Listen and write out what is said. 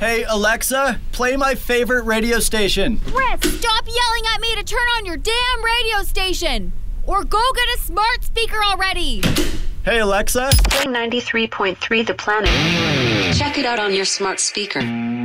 Hey, Alexa, play my favorite radio station. Chris, stop yelling at me to turn on your damn radio station! Or go get a smart speaker already! Hey, Alexa. Play 93.3 The Planet. Check it out on your smart speaker.